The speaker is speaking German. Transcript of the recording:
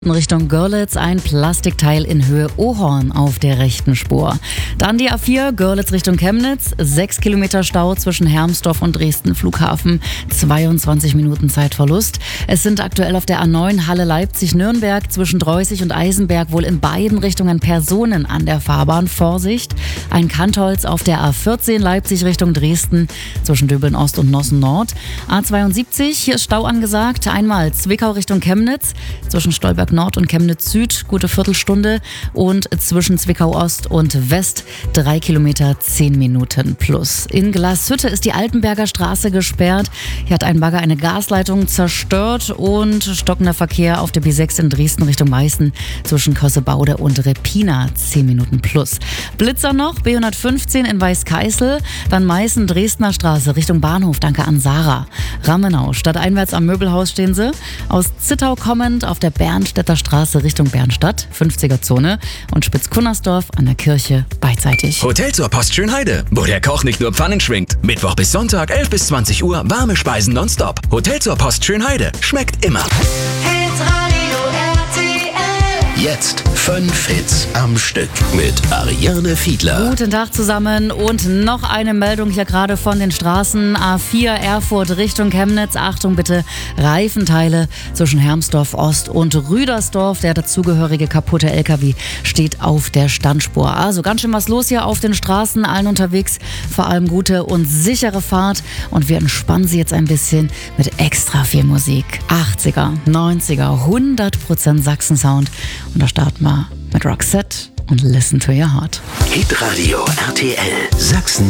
In Richtung Görlitz ein Plastikteil in Höhe Ohorn auf der rechten Spur. Dann die A4 Görlitz Richtung Chemnitz, 6 Kilometer Stau zwischen Hermsdorf und Dresden Flughafen, 22 Minuten Zeitverlust. Es sind aktuell auf der A9 Halle Leipzig-Nürnberg zwischen Dreußig und Eisenberg wohl in beiden Richtungen Personen an der Fahrbahn. Vorsicht! Ein Kantholz auf der A14 Leipzig Richtung Dresden zwischen Döbeln Ost und Nossen Nord. A72, hier ist Stau angesagt, einmal Zwickau Richtung Chemnitz zwischen Stolberg Nord und Chemnitz Süd, gute Viertelstunde, und zwischen Zwickau Ost und West 3 Kilometer, 10 Minuten plus. In Glashütte ist die Altenberger Straße gesperrt. Hier hat ein Bagger eine Gasleitung zerstört und stockender Verkehr auf der B6 in Dresden Richtung Meißen zwischen Kossebaude und Repina 10 Minuten plus. Blitzer noch, B115 in Weißkeißel, dann Meißen Dresdner Straße Richtung Bahnhof, danke an Sarah. Rammenau, stadteinwärts am Möbelhaus stehen sie. Aus Zittau kommend auf der Bernstädter Straße Richtung Bernstadt, 50er-Zone, und Spitzkunnersdorf an der Kirche beidseitig. Hotel zur Post Schönheide, wo der Koch nicht nur Pfannen schwingt. Mittwoch bis Sonntag, 11 bis 20 Uhr, warme Speisen nonstop. Hotel zur Post Schönheide, schmeckt immer. Jetzt 5 Hits am Stück mit Ariane Fiedler. Guten Tag zusammen und noch eine Meldung hier gerade von den Straßen. A4 Erfurt Richtung Chemnitz. Achtung bitte, Reifenteile zwischen Hermsdorf Ost und Rüdersdorf. Der dazugehörige kaputte LKW steht auf der Standspur. Also ganz schön was los hier auf den Straßen, allen unterwegs. Vor allem gute und sichere Fahrt. Und wir entspannen Sie jetzt ein bisschen mit extra viel Musik. 80er, 90er, 100% Sachsen-Sound. Und da starten wir mit Roxette und Listen to Your Heart. Hitradio RTL Sachsen.